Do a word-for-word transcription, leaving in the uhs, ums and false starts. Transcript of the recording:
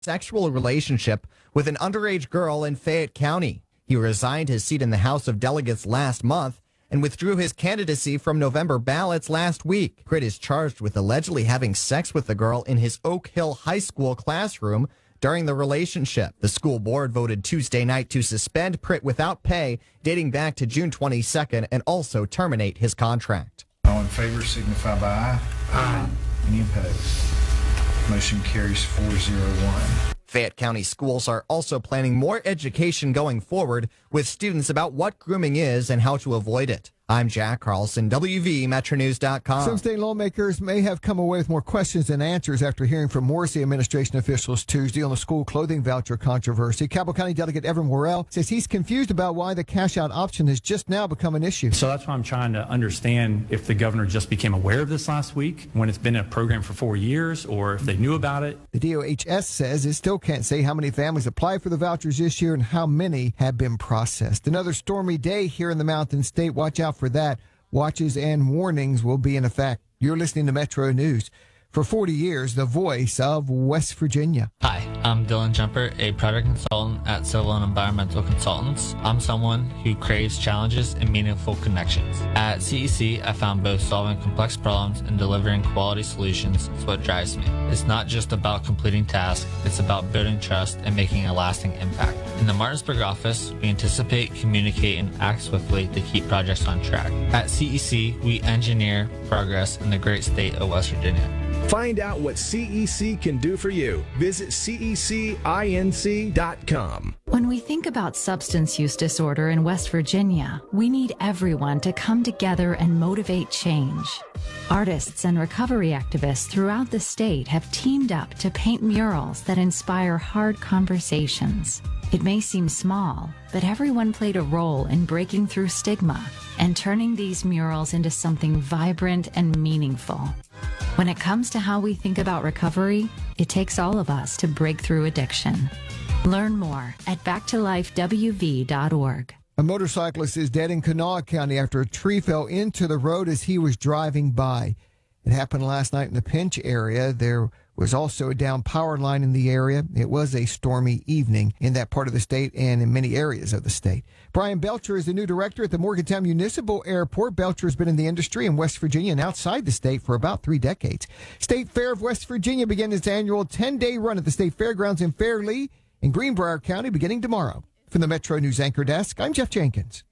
sexual relationship with an underage girl in Fayette County. He resigned his seat in the House of Delegates last month and withdrew his candidacy from November ballots last week. Pritt is charged with allegedly having sex with the girl in his Oak Hill High School classroom during the relationship. The school board voted Tuesday night to suspend Pritt without pay dating back to June twenty-second and also terminate his contract. All in favor signify by aye. Aye. Any opposed? Motion carries four zero one. Fayette County schools are also planning more education going forward with students about what grooming is and how to avoid it. I'm Jack Carlson, W V Metro News dot com. Some state lawmakers may have come away with more questions than answers after hearing from Morrissey administration officials Tuesday on the school clothing voucher controversy. Cabell County Delegate Evan Worrell says he's confused about why the cash-out option has just now become an issue. So that's why I'm trying to understand if the governor just became aware of this last week when it's been a program for four years or if they knew about it. The D O H S says it still can't say how many families applied for the vouchers this year and how many have been processed. Another stormy day here in the Mountain State. Watch out for that. Watches and warnings will be in effect. You're listening to Metro News. For forty years, the voice of West Virginia. Hi, I'm Dylan Jumper, a project consultant at Civil and Environmental Consultants. I'm someone who craves challenges and meaningful connections. At C E C, I found both solving complex problems and delivering quality solutions is what drives me. It's not just about completing tasks, it's about building trust and making a lasting impact. In the Martinsburg office, we anticipate, communicate, and act swiftly to keep projects on track. At C E C, we engineer progress in the great state of West Virginia. Find out what C E C can do for you. Visit C E C inc dot com. When we think about substance use disorder in West Virginia, we need everyone to come together and motivate change. Artists and recovery activists throughout the state have teamed up to paint murals that inspire hard conversations. It may seem small, but everyone played a role in breaking through stigma and turning these murals into something vibrant and meaningful. When it comes to how we think about recovery, it takes all of us to break through addiction. Learn more at back to life w v dot org. A motorcyclist is dead in Kanawha County after a tree fell into the road as he was driving by. It happened last night in the Pinch area. There was also a down power line in the area. It was a stormy evening in that part of the state and in many areas of the state. Brian Belcher is the new director at the Morgantown Municipal Airport. Belcher has been in the industry in West Virginia and outside the state for about three decades. State Fair of West Virginia began its annual ten-day run at the State Fairgrounds in Fairleigh in Greenbrier County beginning tomorrow. From the Metro News Anchor Desk, I'm Jeff Jenkins.